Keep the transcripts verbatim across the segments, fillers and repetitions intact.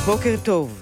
בוקר טוב.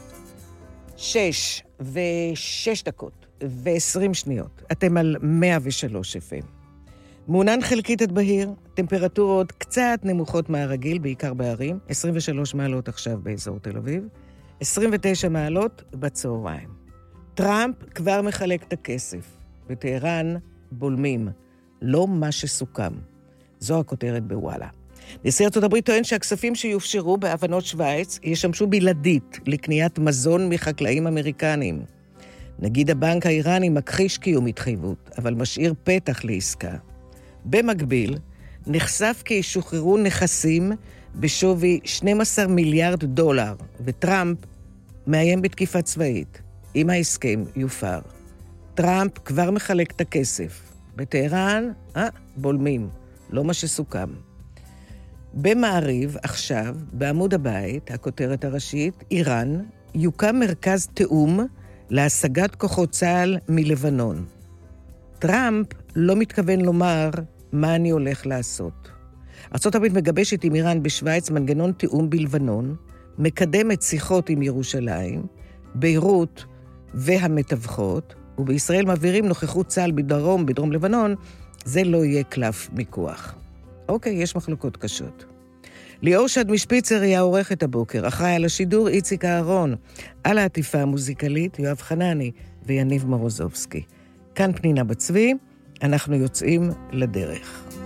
שש ושש דקות ועשרים שניות. אתם על מאה ושלוש אף אם. מעונן חלקית עד בהיר, טמפרטורות קצת נמוכות מהרגיל, בעיקר בערים, עשרים ושלוש מעלות עכשיו באזור תל אביב, עשרים ותשע מעלות בצהריים. טראמפ כבר מחלק את הכסף. בטהרן בולמים. לא מה שסוכם. זו הכותרת בוואלה. נשיא ארצות הברית טוען שהכספים שיופשרו בהבנות שוויץ ישמשו בלעדית לקניית מזון מחקלאים אמריקנים. נגיד הבנק האיראני מכחיש קיום התחייבות, אבל משאיר פתח לעסקה. במקביל, נחשף כי ישוחררו נכסים בשווי שנים עשר מיליארד דולר, וטראמפ מאיים בתקיפה צבאית. אם ההסכם יופר. טראמפ כבר מחלק את הכסף. בטהרן, אה, בולמים. לא מה שסוכם. במעריב, עכשיו, בעמוד הבית, הכותרת הראשית, איראן, יוקם מרכז תאום להשגת כוחות צה"ל מלבנון. טראמפ לא מתכוון לומר מה אני הולך לעשות. ארצות הברית מגבשת עם איראן בשוויץ מנגנון תאום בלבנון, מקדמת שיחות עם ירושלים, ביירות והמתווכות, ובישראל מעבירים נוכחות צה"ל בדרום, בדרום לבנון, זה לא יהיה קלף מיקוח. אוקיי, יש מחלוקות קשות. ליאור שד משפיצר היא העורכת הבוקר, אחראי על השידור איציק אהרון, על העטיפה המוזיקלית יואב חנני ויניב מרוזובסקי. כאן פנינה בצבי, אנחנו יוצאים לדרך.